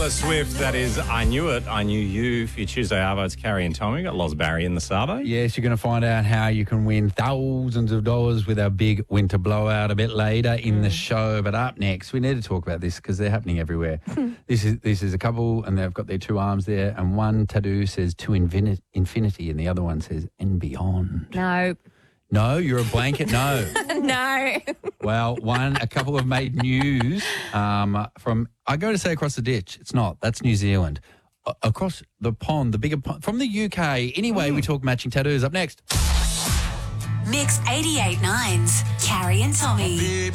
Taylor Swift, that is I Knew It, I Knew You. For your Tuesday Arvo, it's Carrie and Tommy. We've got Loz Barry in the Savo. Yes, you're going to find out how you can win thousands of dollars with our big winter blowout a bit later in the show. But up next, we need to talk about this because they're happening everywhere. This is a couple and they've got their two arms there and one tattoo says to infinity and the other one says and beyond. No. No, you're a blanket no. No. Well, a couple have made news from, I go to say across the ditch. It's not. That's New Zealand. Across the pond, the bigger pond, from the UK. Anyway, we talk matching tattoos. Up next. Mix 88.9's Carrie and Tommy.